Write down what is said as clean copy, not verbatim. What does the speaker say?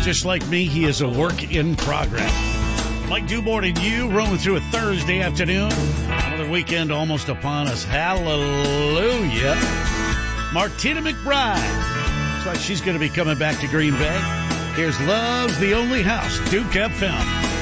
Just like me, he is a work in progress. Mike Dubort and you rolling through a Thursday afternoon. Another weekend almost upon us. Hallelujah. Martina McBride. Looks like she's going to be coming back to Green Bay. Here's Love's the Only House, Duke FM.